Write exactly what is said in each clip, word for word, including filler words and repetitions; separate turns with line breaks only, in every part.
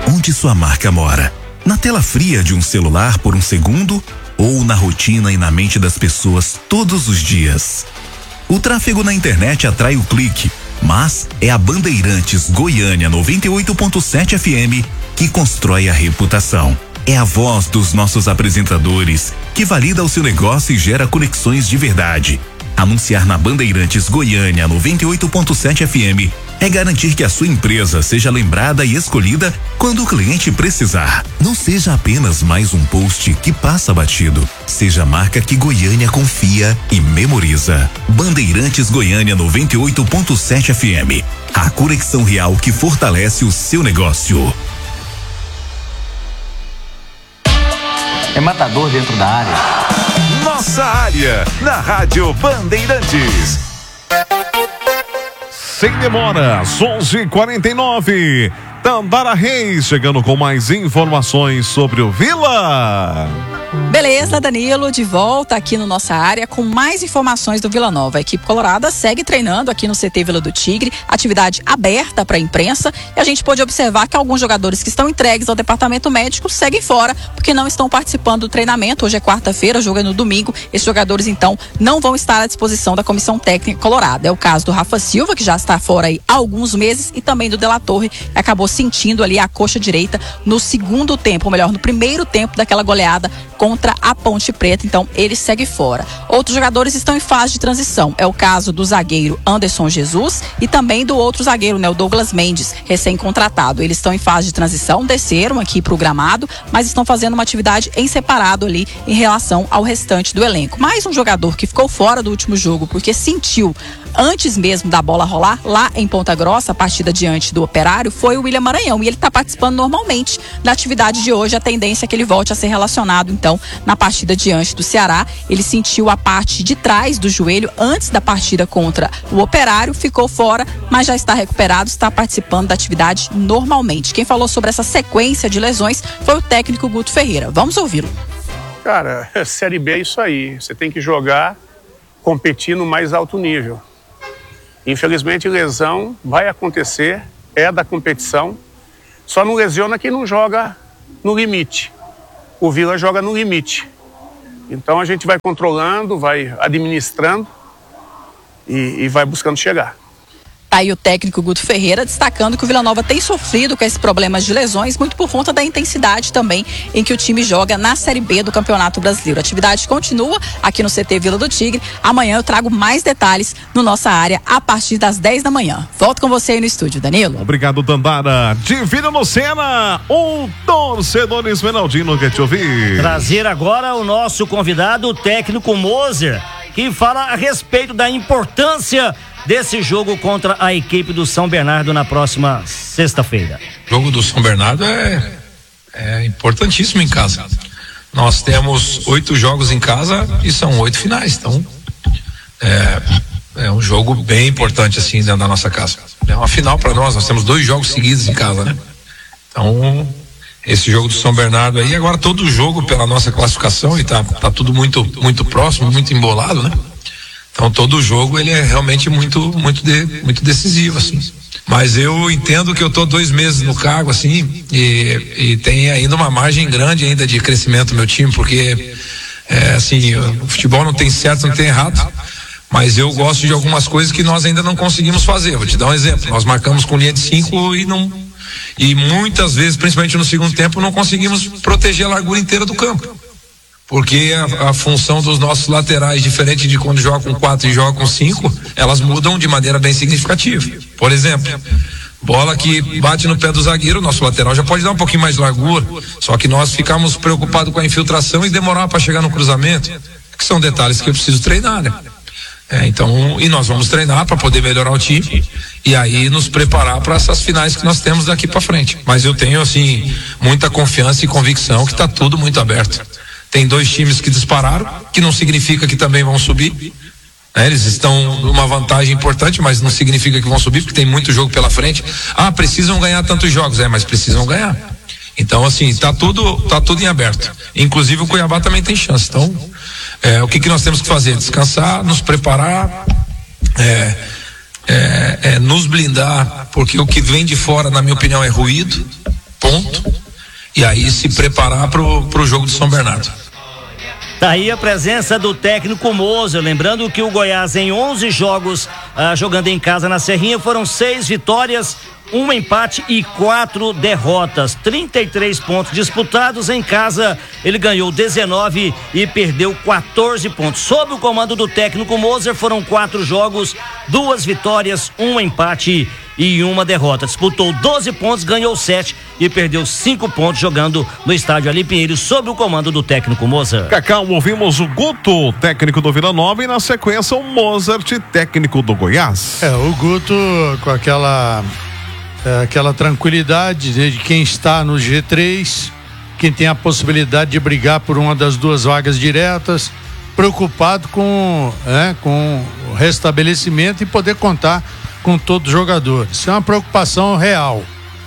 onde sua marca mora? Na tela fria de um celular por um segundo ou na rotina e na mente das pessoas todos os dias? O tráfego na internet atrai o clique, mas é a Bandeirantes Goiânia noventa e oito ponto sete F M que constrói a reputação. É a voz dos nossos apresentadores que valida o seu negócio e gera conexões de verdade. Anunciar na Bandeirantes Goiânia noventa e oito ponto sete F M é garantir que a sua empresa seja lembrada e escolhida quando o cliente precisar. Não seja apenas mais um post que passa batido. Seja a marca que Goiânia confia e memoriza. Bandeirantes Goiânia noventa e oito ponto sete F M. A conexão real que fortalece o seu negócio.
É matador dentro da área.
Nossa área, na Rádio Bandeirantes. Sem demora, às onze e quarenta e nove. Dandara Reis chegando com mais informações sobre o Vila.
Beleza, Danilo, de volta aqui no Nossa Área com mais informações do Vila Nova. A equipe colorada segue treinando aqui no C T Vila do Tigre, atividade aberta para a imprensa, e a gente pôde observar que alguns jogadores que estão entregues ao departamento médico seguem fora, porque não estão participando do treinamento. Hoje é quarta-feira, jogo é no domingo. Esses jogadores, então, não vão estar à disposição da comissão técnica colorada. É o caso do Rafa Silva, que já está fora aí há alguns meses, e também do De La Torre, que acabou sentindo ali a coxa direita no segundo tempo, ou melhor, no primeiro tempo daquela goleada contra a Ponte Preta, então ele segue fora. Outros jogadores estão em fase de transição, é o caso do zagueiro Anderson Jesus e também do outro zagueiro, né, o Douglas Mendes, recém-contratado. Eles estão em fase de transição, desceram aqui para o gramado, mas estão fazendo uma atividade em separado ali em relação ao restante do elenco. Mais um jogador que ficou fora do último jogo porque sentiu antes mesmo da bola rolar, lá em Ponta Grossa, a partida diante do Operário, foi o William Maranhão, e ele está participando normalmente da atividade de hoje. A tendência é que ele volte a ser relacionado, então, na partida diante do Ceará. Ele sentiu a parte de trás do joelho antes da partida contra o Operário, ficou fora, mas já está recuperado, está participando da atividade normalmente. Quem falou sobre essa sequência de lesões foi o técnico Guto Ferreira. Vamos ouvi-lo.
Cara, Série B é isso aí, você tem que jogar, competir no mais alto nível. Infelizmente, lesão vai acontecer, é da competição, só não lesiona quem não joga no limite. O Vila joga no limite. Então a gente vai controlando, vai administrando e, e vai buscando chegar.
Tá aí o técnico Guto Ferreira destacando que o Vila Nova tem sofrido com esses problemas de lesões, muito por conta da intensidade também em que o time joga na Série B do Campeonato Brasileiro. A atividade continua aqui no C T Vila do Tigre. Amanhã eu trago mais detalhes no Nossa Área a partir das dez da manhã. Volto com você aí no estúdio, Danilo.
Obrigado, Dandara. Divina Lucena, o torcedor Esmeraldino quer te ouvir.
Trazer agora o nosso convidado, o técnico Moser, que fala a respeito da importância desse jogo contra a equipe do São Bernardo na próxima sexta-feira.
O jogo do São Bernardo é, é importantíssimo em casa. Nós temos oito jogos em casa e são oito finais, então é, é um jogo bem importante assim dentro da nossa casa. É uma final para nós, nós temos dois jogos seguidos em casa, né? Então esse jogo do São Bernardo aí, agora todo jogo pela nossa classificação, e tá, tá tudo muito, muito próximo, muito embolado, né? Então todo jogo ele é realmente muito, muito, de, muito decisivo, assim. Mas eu entendo que eu tô dois meses no cargo, assim, e, e tem ainda uma margem grande ainda de crescimento no meu time, porque é, assim, o futebol não tem certo, não tem errado, mas eu gosto de algumas coisas que nós ainda não conseguimos fazer. Vou te dar um exemplo: nós marcamos com linha de cinco e não, e muitas vezes, principalmente no segundo tempo, não conseguimos proteger a largura inteira do campo. Porque a, a função dos nossos laterais, diferente de quando joga com quatro e joga com cinco, elas mudam de maneira bem significativa. Por exemplo, bola que bate no pé do zagueiro, nosso lateral já pode dar um pouquinho mais de largura, só que nós ficamos preocupados com a infiltração e demorar para chegar no cruzamento, que são detalhes que eu preciso treinar, né? É, então, e nós vamos treinar para poder melhorar o time e aí nos preparar para essas finais que nós temos daqui para frente. Mas eu tenho, assim, muita confiança e convicção que está tudo muito aberto. Tem dois times que dispararam, que não significa que também vão subir, né? Eles estão numa vantagem importante, mas não significa que vão subir, porque tem muito jogo pela frente. Ah, precisam ganhar tantos jogos, é, mas precisam ganhar. Então, assim, tá tudo, tá tudo em aberto. Inclusive o Cuiabá também tem chance. Então, é, o que que nós temos que fazer? Descansar, nos preparar, é, é, é, nos blindar, porque o que vem de fora, na minha opinião, é ruído, ponto. e aí se preparar para o jogo de São Bernardo.
Tá aí a presença do técnico Moser, lembrando que o Goiás em onze jogos ah, jogando em casa na Serrinha foram seis vitórias, um empate e quatro derrotas, trinta e três pontos disputados. Em casa ele ganhou dezenove e perdeu quatorze pontos. Sob o comando do técnico Moser foram quatro jogos, duas vitórias, um empate e uma derrota. Disputou doze pontos, ganhou sete e perdeu cinco pontos jogando no estádio Ali Pinheiro sob o comando do técnico Moser.
Cacau, ouvimos o Guto, técnico do Vila Nova, e na sequência o Mozart, técnico do Goiás.
É, o Guto com aquela é, aquela tranquilidade de quem está no G três, quem tem a possibilidade de brigar por uma das duas vagas diretas, preocupado com, é, com o restabelecimento e poder contar com todos os jogadores. Isso é uma preocupação real.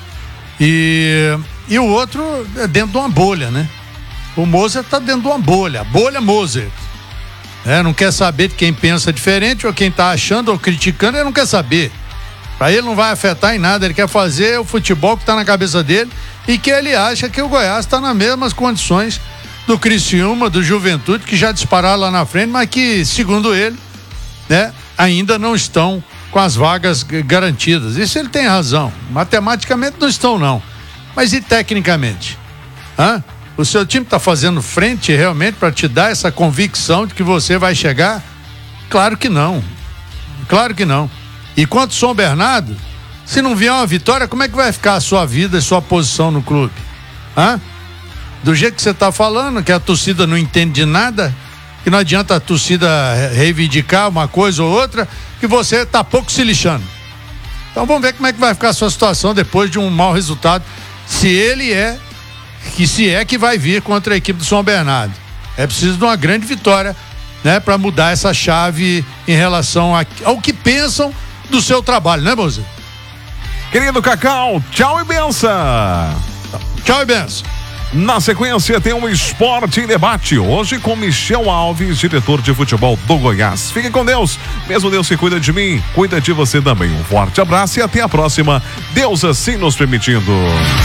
E, e o outro é dentro de uma bolha, né? O Moser está dentro de uma bolha, a bolha Moser. É, não quer saber de quem pensa diferente ou quem está achando ou criticando, ele não quer saber. Para ele não vai afetar em nada, ele quer fazer o futebol que está na cabeça dele e que ele acha que o Goiás está nas mesmas condições do Criciúma, do Juventude, que já dispararam lá na frente, mas que, segundo ele, né, ainda não estão com as vagas garantidas. Isso ele tem razão. Matematicamente não estão, não. Mas e tecnicamente? Hã? O seu time está fazendo frente realmente para te dar essa convicção de que você vai chegar? Claro que não. Claro que não. E quanto São Bernardo, se não vier uma vitória, como é que vai ficar a sua vida e sua posição no clube? Hã? Do jeito que você está falando, que a torcida não entende de nada, que não adianta a torcida reivindicar uma coisa ou outra, que você está pouco se lixando. Então vamos ver como é que vai ficar a sua situação depois de um mau resultado, se ele é, que se é que vai vir contra a equipe do São Bernardo. É preciso de uma grande vitória, né, para mudar essa chave em relação a, ao que pensam do seu trabalho, né, Mozer?
Querido Cacau, tchau e benção.
Tchau e benção.
Na sequência tem um Esporte em Debate, hoje com Michel Alves, diretor de futebol do Goiás. Fique com Deus, mesmo Deus que cuida de mim, cuida de você também. Um forte abraço e até a próxima, Deus assim nos permitindo.